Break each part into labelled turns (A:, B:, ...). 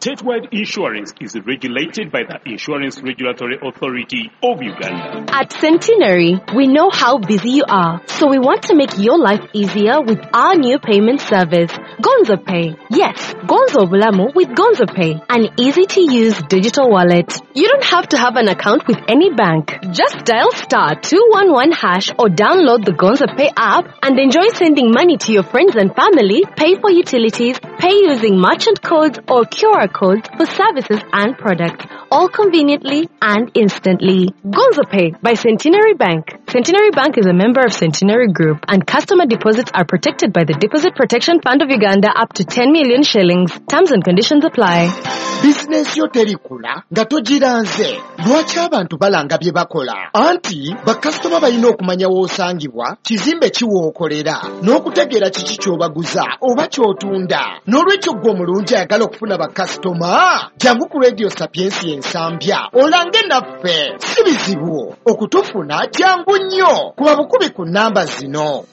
A: Statewide insurance is regulated by the Insurance Regulatory Authority of Uganda.
B: At Centenary, we know how busy you are, so we want to make your life easier with our new payment service, Gonzo Pay. Yes, Gonzo Bulamu with Gonzo Pay, an easy-to-use digital wallet. You don't have to have an account with any bank. Just dial *211# or download the Gonzo Pay app and enjoy sending money to your friends and family, pay for utilities, pay using merchant codes or QR codes for services and products, all conveniently and instantly. Gonzo Pay by Centenary Bank. Centenary Bank is a member of Centenary Group, and customer deposits are protected by the Deposit Protection Fund of Uganda up to 10 million shillings. Terms and conditions apply.
C: Business yo terikula nga togiranze. Lwaki abantu balanga bye bakola? Anti bakasitoma balina okumanya w'osangibwa, kizimbe kiwookolera, n'okutegeera kiki ky'obaguza oba ky'otunda. N'olwekyo gwe omulungi ayagala okufuna bakasitoma, jangu ku Radio Sapiensi ensambya olange naffe. Si bizibu okutufuna, jangu nnyo. Kuba bukubi ku nnamba zino: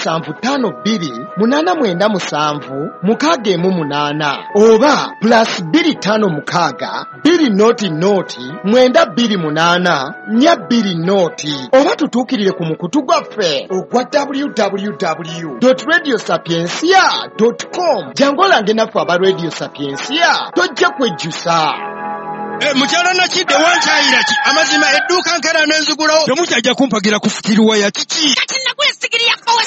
C: 0757897618 oba +25 2-0-928-428 oba tutuukirire ku mukutu gwaffe ogwa www.radiosapiensia.com. jangu olange naffe aba Radio Sapiensia, tojja kwejjusa.
D: Mukyala Nakidde wankyayira ki? Amazima edduuka nkera n'enzigulawo temukyajja kumpagira kufukirirwa ya kiki?
E: Kati nagula sigiri ya